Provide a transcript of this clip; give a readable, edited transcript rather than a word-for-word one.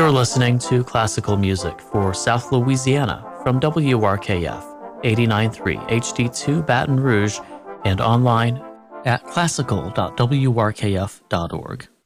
You're listening to classical music for South Louisiana from WRKF 89.3 HD2 Baton Rouge and online at classical.wrkf.org.